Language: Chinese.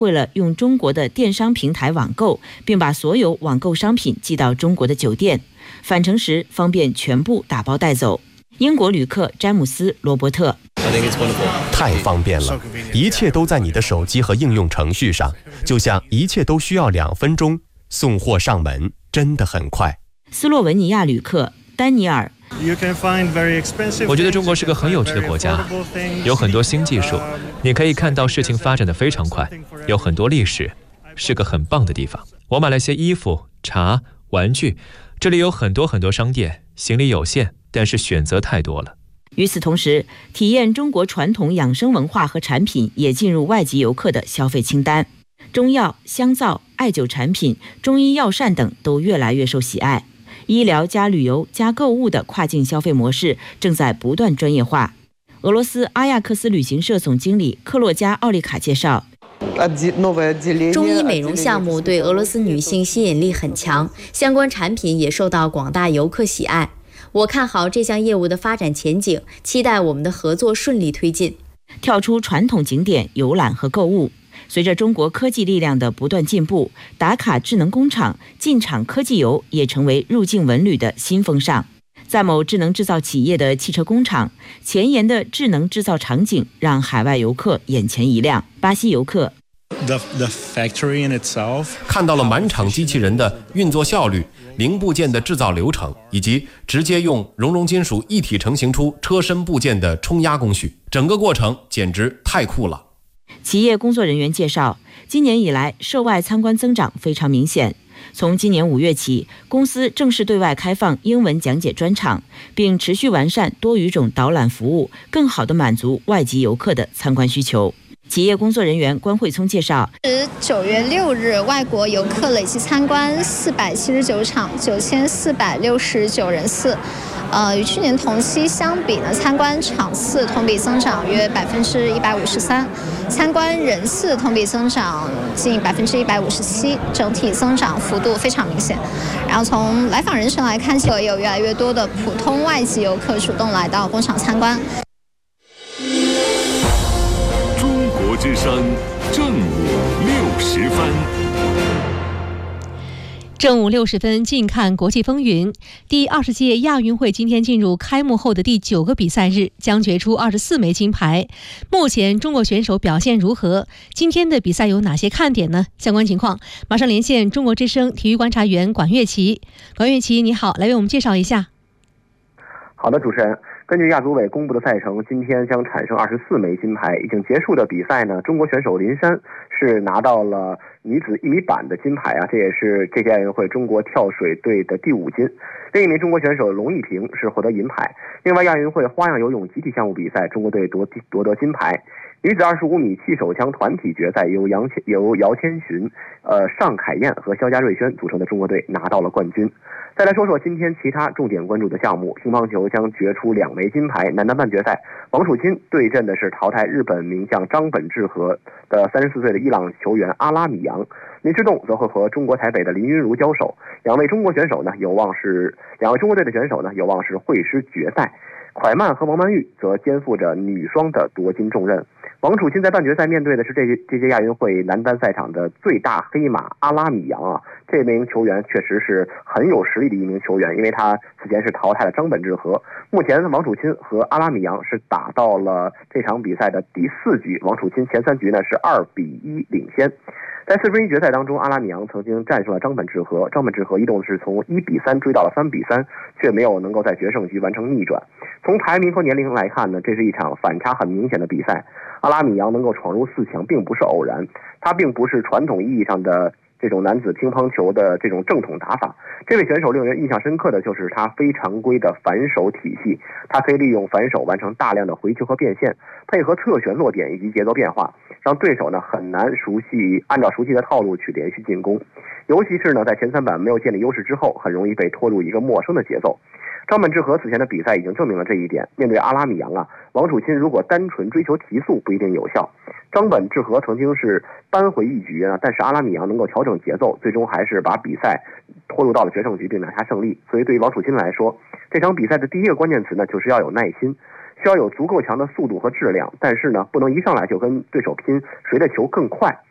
为了用中国的电商平台网购，并把所有网购商品寄到中国的酒店，返程时方便全部打包带走。英国旅客詹姆斯·罗伯特， 太方便了，一切都在你的手机和应用程序上，就像一切都需要2分钟，送货上门真的很快。 斯洛文尼亚旅客丹尼尔， 我觉得中国是个很有趣的国家，有很多新技术，你可以看到事情发展得非常快，有很多历史，是个很棒的地方。我买了些衣服、茶、玩具，这里有很多商店，行李有限，但是选择太多了。 与此同时，体验中国传统养生文化和产品也进入外籍游客的消费清单。中药、香皂、艾灸产品、中医药膳等都越来越受喜爱。医疗加旅游加购物的跨境消费模式正在不断专业化。俄罗斯阿亚克斯旅行社总经理克洛加奥利卡介绍， 中医美容项目对俄罗斯女性吸引力很强，相关产品也受到广大游客喜爱。我看好这项业务的发展前景，期待我们的合作顺利推进。 跳出传统景点游览和购物，随着中国科技力量的不断进步，打卡智能工厂、进场科技游也成为入境文旅的新风尚。在某智能制造企业的汽车工厂，前沿的智能制造场景让海外游客眼前一亮。巴西游客看到了满场机器人的运作效率、零部件的制造流程，以及直接用熔融金属一体成型出车身部件的冲压工序，整个过程简直太酷了。 企业工作人员介绍，今年以来涉外参观增长非常明显。从今年5月起，公司正式对外开放英文讲解专场，并持续完善多语种导览服务，更好地满足外籍游客的参观需求。企业工作人员关慧聪介绍 ，9月6日，外国游客累计参观479场，9469人次。与去年同期相比呢，参观场次同比增长约153%，参观人次同比增长近157%，整体增长幅度非常明显。然后从来访人数来看，也有越来越多的普通外籍游客主动来到工厂参观。 中国之声正午60分。 正午60分，近看国际风云。第20届亚运会今天进入开幕后的第9个比赛日，将决出24枚金牌。目前中国选手表现如何？今天的比赛有哪些看点呢？相关情况马上连线中国之声体育观察员管乐琪。管乐琪，你好，来为我们介绍一下。 好的，主持人。根据亚组委公布的赛程，今天将产生24枚金牌。已经结束的比赛呢，中国选手林珊是拿到了女子1米板的金牌啊，这也是这届亚运会中国跳水队的第5金。另一名中国选手龙艺萍是获得银牌。另外，亚运会花样游泳集体项目比赛，中国队夺得金牌。女子25米气手枪团体决赛由姚千寻、尚凯燕和肖家瑞轩组成的中国队拿到了冠军。再来说说今天其他重点关注的项目，乒乓球将决出2枚金牌。男单半决赛，王楚钦对阵的是淘汰日本名将张本智和的34岁的伊朗球员阿拉米扬，林诗栋则会和中国台北的林昀儒交手。两位中国队的选手呢有望是会师决赛。蒯曼和王曼玉则肩负着女双的夺金重任。王楚钦在半决赛面对的是这届亚运会男单赛场的最大黑马阿拉米扬啊，这名球员确实是很有实力的一名球员，因为他此前是淘汰了张本智和。目前王楚钦和阿拉米扬是打到了这场比赛的第4局，王楚钦前3局呢是2比1领先。在4分之一决赛当中，阿拉米扬曾经战胜了张本智和，张本智和一度是从1比3追到了3比3，却没有能够在决胜局完成逆转。从排名和年龄来看呢，这是一场反差很明显的比赛。阿拉米扬能够闯入4强并不是偶然，他并不是传统意义上的这种男子乒乓球的这种正统打法。这位选手令人印象深刻的就是他非常规的反手体系，他可以利用反手完成大量的回球和变线，配合侧旋落点以及节奏变化，让对手呢很难按照熟悉的套路去连续进攻。尤其是呢在前3板没有建立优势之后，很容易被拖入一个陌生的节奏。张本智和此前的比赛已经证明了这一点。面对阿拉米扬啊，王楚钦如果单纯追求提速不一定有效。张本智和曾经是扳回一局啊，但是阿拉米扬能够调整节奏，最终还是把比赛拖入到了决胜局并拿下胜利。所以对于王楚钦来说，这场比赛的第一个关键词呢就是要有耐心，需要有足够强的速度和质量，但是呢不能一上来就跟对手拼谁的球更快。